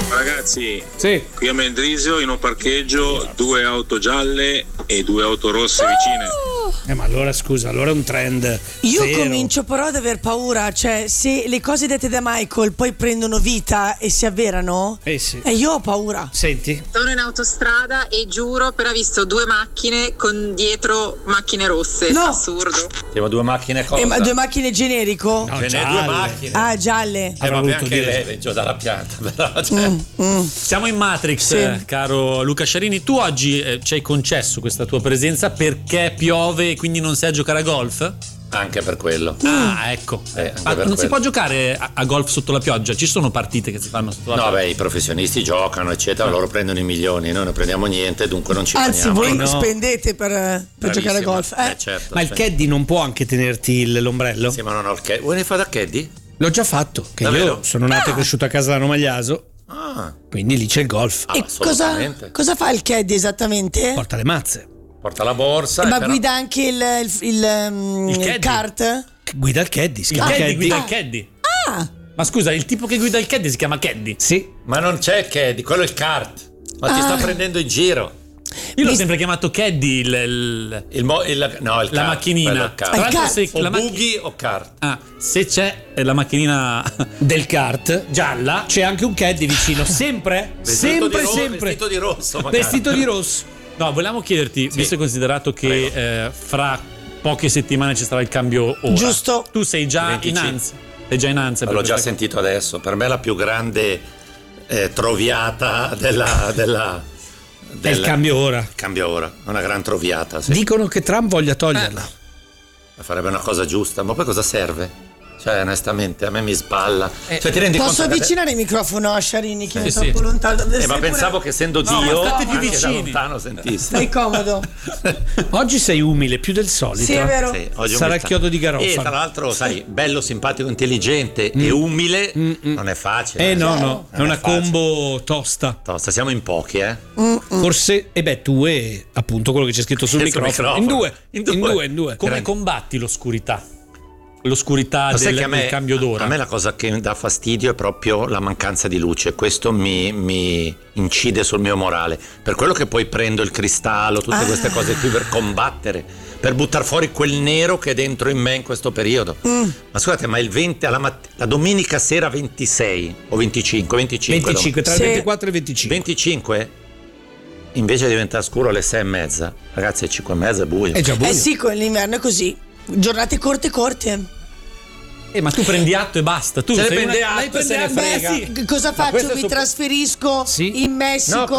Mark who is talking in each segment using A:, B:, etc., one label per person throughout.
A: Ragazzi,
B: sì.
A: Qui a Mendrisio in un parcheggio 2 auto gialle e 2 auto rosse vicine.
B: Ma allora scusa, allora è un trend.
C: Io
B: vero.
C: comincio però ad aver paura, cioè se le cose dette da Michael poi prendono vita e si avverano,
B: sì.
C: Io ho paura.
B: Senti.
D: Sono in autostrada e giuro però ho visto 2 macchine con dietro macchine rosse.
C: No.
D: Assurdo.
E: Ma 2 macchine cosa?
C: Ma 2 macchine generico?
E: No, ce n'è 2 macchine.
C: Ah, gialle.
E: Ma anche lei giù dalla pianta, però. Cioè.
F: Siamo in Matrix,
C: Sì.
F: caro Luca Sciarini. Tu oggi ci hai concesso questa tua presenza perché piove e quindi non sai a giocare a golf?
E: Anche per quello.
F: Ah, ecco. Ma non si può giocare a golf sotto la pioggia? Ci sono partite che si fanno sotto la pioggia?
E: No, beh, i professionisti giocano, eccetera, loro prendono i milioni, noi non prendiamo niente, dunque non ci
C: Anzi,
E: pagniamo.
C: voi spendete per giocare a golf.
E: Certo,
B: Ma il caddy non può anche tenerti l'ombrello?
E: Sì, ma non ho il caddy. Vuoi ne fa da caddy?
B: L'ho già fatto, che
E: Davvero?
B: io sono nato e cresciuto a casa da Romagliaso. Quindi lì c'è il golf.
C: E cosa fa il caddy esattamente?
B: Porta le mazze.
E: Porta la borsa.
C: Ma
E: però...
C: guida anche il kart?
B: Guida il caddy.
F: Il caddy guida il caddy.
C: Ah!
F: Ma scusa, il tipo che guida il caddy si chiama caddy?
B: Sì.
E: Ma non c'è il caddy, quello è il kart. Ma ti sta prendendo in giro.
F: Io l'ho sempre chiamato caddy
E: la
F: macchinina.
E: Tra
F: l'altro se
E: o
F: la
E: buggy o kart.
F: Se c'è la macchinina
B: del kart
F: gialla,
B: c'è anche un caddy vicino. Sempre.
E: Vestito di rosso. Magari.
B: Vestito di rosso.
F: No, volevamo chiederti, visto e considerato che fra poche settimane ci sarà il cambio ora.
C: Giusto.
F: Tu sei già
E: 25.
F: in ansia. Sei già in ansia.
E: L'ho già sentito adesso. Per me è la più grande troviata della
B: È il cambio ora.
E: Cambio ora, una gran troviata. Sì.
B: Dicono che Trump voglia toglierla.
E: Farebbe una cosa giusta, ma poi cosa serve? Cioè, onestamente, a me mi sballa. Cioè, ti rendi
C: Posso
E: conto
C: avvicinare il microfono a Sciarini che è
E: Sì.
C: troppo lontano?
E: Ma pensavo che essendo Dio,
C: ma state più
E: anche da
C: vicini.
E: lontano sentisse.
C: Stai comodo.
B: Oggi sei umile più del solito.
C: Sì, è vero.
E: Sì, oggi
B: Sarà
E: umiltà.
B: il chiodo di
E: E
B: Garofalo.
E: tra l'altro, sai, bello, simpatico, intelligente e umile non è facile.
B: No, è una
E: facile.
B: combo tosta.
E: Siamo in pochi,
B: Forse, tu e appunto quello che c'è scritto sul microfono. In due.
F: Come combatti l'oscurità? L'oscurità
E: Ma sai che
F: del cambio d'ora.
E: A me la cosa che mi dà fastidio è proprio la mancanza di luce. Questo mi incide sul mio morale. Per quello che poi prendo il cristallo, tutte queste cose qui per combattere, per buttare fuori quel nero che è dentro in me in questo periodo. Ma scusate, ma il 20 la domenica sera 26 o 25
B: tra il 24 e il 25.
E: 25 invece di diventare scuro alle 6:30, ragazzi, alle 5:30 è buio.
B: È già buio.
C: Sì, con l'inverno è così. Giornate corte.
F: Ma tu prendi atto e basta. Tu
E: Se ne
F: sei
E: prende
F: una-
E: atto e se ne frega.
C: Sì. Cosa faccio?
E: questo è
C: Mi
E: super-
C: trasferisco in Messico.
E: No,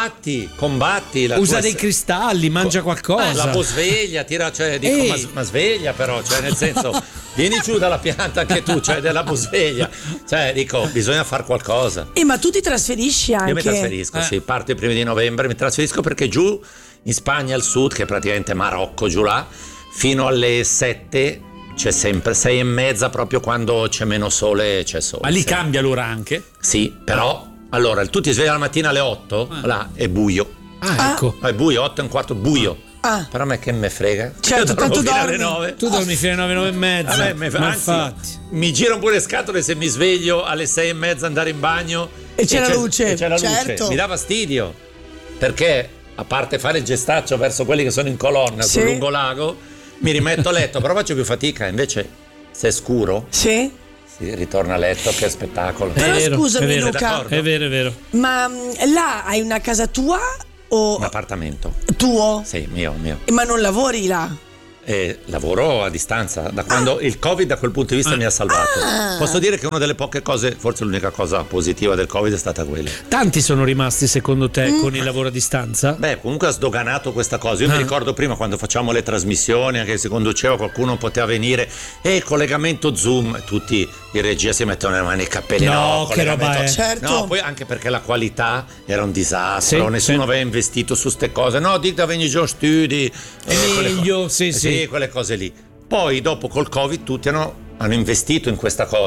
E: combatti la
B: Usa
E: tua-
B: dei cristalli, mangia qualcosa.
E: La sveglia, tira, cioè dico, ma sveglia però, cioè nel senso, vieni giù dalla pianta anche tu, cioè della sveglia. Cioè dico, bisogna fare qualcosa.
C: Ma tu ti trasferisci anche?
E: Io mi trasferisco, sì, parto i primi di novembre, mi trasferisco perché giù in Spagna al sud, che è praticamente Marocco giù là, fino alle 7 c'è sempre 6:30, proprio quando c'è meno sole c'è sole.
F: Ma lì
E: sì.
F: cambia l'ora anche?
E: Sì, però allora tu ti svegli la mattina alle 8, là è buio.
B: Ecco.
E: È buio, 8:15, buio. Però a me che me frega?
C: Certo,
E: Io dormo
C: tanto
E: fino alle
C: dormi.
E: 9.
B: Tu dormi fino alle 9:30.
E: A me
B: Ma
E: anzi,
B: infatti.
E: mi giro un po' le scatole se mi sveglio alle 6:30 andare in bagno
C: E c'è la luce,
E: e c'è la luce.
C: certo.
E: Mi dà fastidio perché a parte fare il gestaccio verso quelli che sono in colonna
C: Sì.
E: sul lungolago, mi rimetto a letto, però faccio più fatica. Invece se è scuro
C: Sì.
E: si ritorna a letto, che spettacolo.
C: Però scusami,
B: è vero,
C: Luca.
E: d'accordo?
B: È vero.
C: Ma là hai una casa tua o
E: Un appartamento.
C: tuo?
E: Sì, mio.
C: Ma non lavori là?
E: E lavoro a distanza da quando il Covid da quel punto di vista mi ha salvato. Posso dire che una delle poche cose, forse l'unica cosa positiva del Covid è stata quella.
B: Tanti sono rimasti secondo te con il lavoro a distanza?
E: Beh, comunque ha sdoganato questa cosa. Io mi ricordo prima quando facciamo le trasmissioni, anche se conducevo, qualcuno poteva venire il collegamento Zoom, tutti in regia si mettono le mani nei capelli.
B: No, che roba è?
C: Certo.
E: No, poi anche perché la qualità era un disastro,
B: Sì,
E: nessuno
B: sì.
E: aveva investito su ste cose. No, dite vengi giù studi.
B: È meglio, sì.
E: Sì, quelle cose lì. Poi dopo col Covid tutti hanno investito in questa cosa.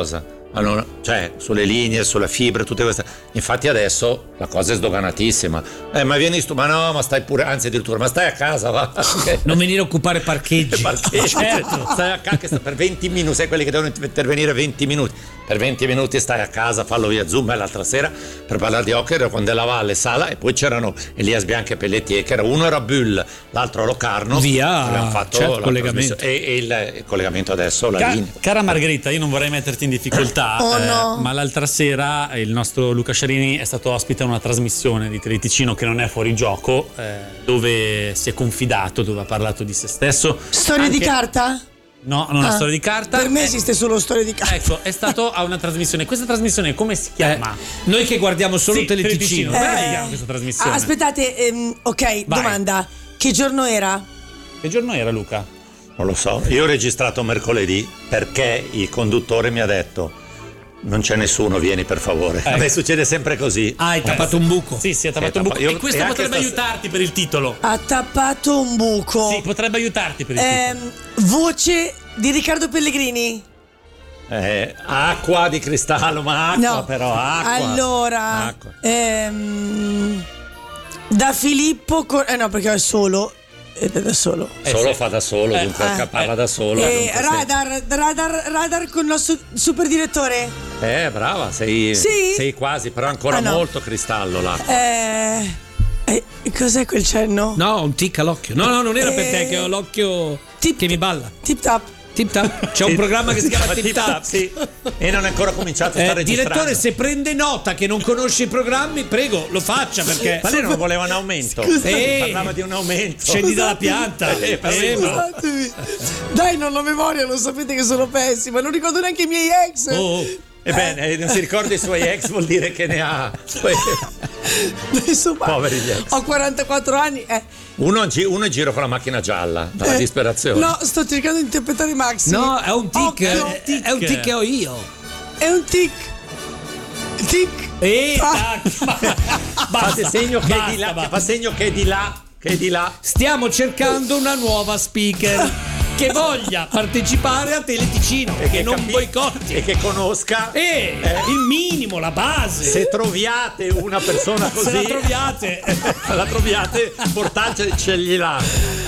E: Allora, cioè sulle linee, sulla fibra, tutte queste. Infatti adesso la cosa è sdoganatissima. Ma vieni ma no, ma stai pure, anzi addirittura, ma stai a casa, va.
B: Non venire a occupare parcheggi.
E: Certo, stai a casa per 20 minuti, sai quelli che devono intervenire 20 minuti. Per 20 minuti stai a casa, fallo via Zoom. E l'altra sera per parlare di hockey ero con Della Valle, Sala, e poi c'erano Elias Bianchi e Pelletier, che uno era Bull, l'altro Locarno.
B: Via,
E: fatto
B: certo, collegamento.
E: E il collegamento adesso, la linea.
F: Cara Margherita, io non vorrei metterti in difficoltà,
C: no.
F: ma l'altra sera il nostro Luca Sciarini è stato ospite a una trasmissione di Teleticino che non è fuori gioco, dove si è confidato, dove ha parlato di se stesso.
C: Storia di carta?
F: No, non è storia di carta.
C: Per me esiste solo storia di carta.
F: Ecco, è stato a una trasmissione. Questa trasmissione come si chiama?
B: Noi che guardiamo solo Teleticino.
F: Come si chiama questa trasmissione?
C: Aspettate, ok,
F: Vai.
C: domanda. Che giorno era?
F: Che giorno era, Luca?
E: Non lo so, io ho registrato mercoledì perché il conduttore mi ha detto non c'è nessuno, vieni per favore. A me succede sempre così.
B: Hai tappato un buco.
F: Sì, ha tappato un buco. E questo potrebbe aiutarti per il titolo.
C: Ha tappato un buco.
F: Sì, potrebbe aiutarti per il titolo.
C: Voce di Riccardo Pellegrini?
E: Acqua di cristallo, ma acqua
C: No.
E: però, acqua.
C: Allora,
E: Acqua.
C: da Filippo no, perché è solo ed è da solo.
E: Solo fa da solo, dunque parla da solo.
C: Radar con il nostro super direttore?
E: Brava, sei quasi, però ancora
C: no.
E: molto cristallo là.
C: Cos'è quel cenno?
B: No, un tic all'occhio. No, non era per te che ho l'occhio che mi balla.
C: Tip tap.
B: Tip Tap. C'è un programma che si chiama Tip Tap.
E: Sì. E non è ancora cominciato a stare registrando.
B: Direttore, se prende nota che non conosce i programmi, prego, lo faccia perché.
E: Ma lei non voleva un aumento. Parlava di un aumento.
B: Scendi dalla pianta.
C: Scusatemi. Dai, non ho memoria, lo sapete che sono pessima. Non ricordo neanche i miei ex.
E: Ebbene, non si ricorda i suoi ex, vuol dire che ne ha.
C: Insomma,
E: Poveri gli ex.
C: ho 44 anni.
E: Uno in giro con la macchina gialla, dalla disperazione.
C: No, sto cercando di interpretare Maxi.
B: No, è un tic.
C: Occhio.
B: È un tic che ho io.
C: È un tic. Tic.
E: Fa segno che è di là, fa segno che è di là, che è di là.
B: Stiamo cercando una nuova speaker che voglia partecipare a Teleticino e che non boicotti
E: e che conosca
B: il minimo, la base.
E: Se troviate una persona così,
B: se la troviate,
E: portateceli là.